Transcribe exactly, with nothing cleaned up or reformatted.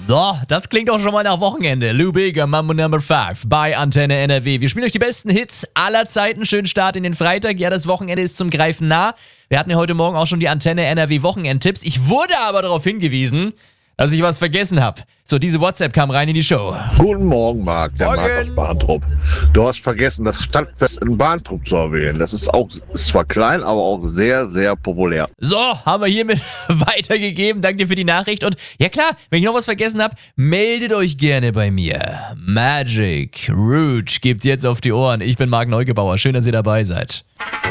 So, das klingt auch schon mal nach Wochenende. Lou Bega, Mambo Number fünf bei Antenne N R W. Wir spielen euch die besten Hits aller Zeiten. Schönen Start in den Freitag. Ja, das Wochenende ist zum Greifen nah. Wir hatten ja heute Morgen auch schon die Antenne N R W Wochenendtipps. Ich wurde aber darauf hingewiesen, dass ich was vergessen habe. So, diese WhatsApp kam rein in die Show. Guten Morgen, Marc, der Morgen. Marc aus Bahntrupp. Du hast vergessen, das Stadtfest in Bahntrupp zu erwähnen. Das ist auch, ist zwar klein, aber auch sehr, sehr populär. So, haben wir hiermit weitergegeben. Danke dir für die Nachricht. Und ja klar, wenn ich noch was vergessen habe, meldet euch gerne bei mir. Magic Rouge gibt's jetzt auf die Ohren. Ich bin Marc Neugebauer. Schön, dass ihr dabei seid.